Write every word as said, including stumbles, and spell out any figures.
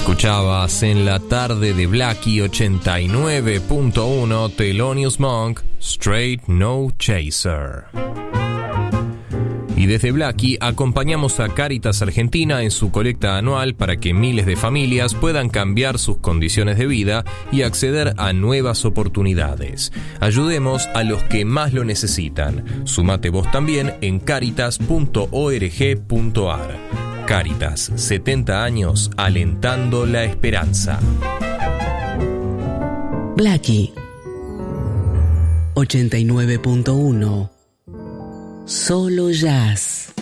Escuchabas en la tarde de Blackie ochenta y nueve punto uno Thelonious Monk, Straight No Chaser. Y desde Blackie acompañamos a Cáritas Argentina en su colecta anual para que miles de familias puedan cambiar sus condiciones de vida y acceder a nuevas oportunidades. Ayudemos a los que más lo necesitan. Sumate vos también en caritas punto org punto ar. Cáritas, setenta años alentando la esperanza. Blackie ochenta y nueve punto uno. Solo jazz.